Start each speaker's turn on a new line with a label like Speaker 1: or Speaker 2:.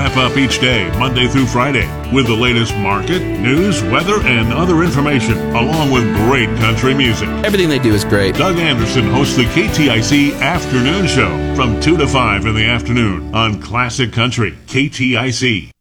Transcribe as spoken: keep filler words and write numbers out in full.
Speaker 1: wrap up each day, Monday through Friday, with the latest market, news, weather, and other information, along with great country music.
Speaker 2: Everything they do is great.
Speaker 1: Doug Anderson hosts the K T I C Afternoon Show from two to five in the afternoon on Classic Country K T I C.